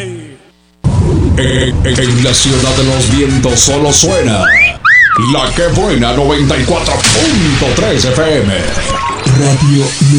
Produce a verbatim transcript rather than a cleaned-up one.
En, en- en la ciudad de los vientos solo suena La Que Buena noventa y cuatro punto tres F M. Radio